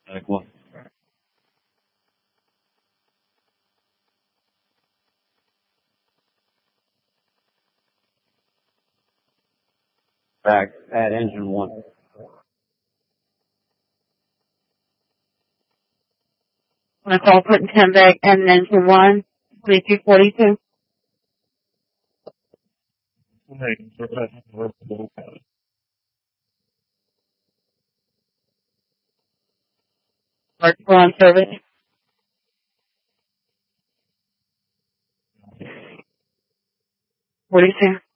Like what? Back at engine 1. On a call putting 10 back and engine 1, 3242. We're on service. 42.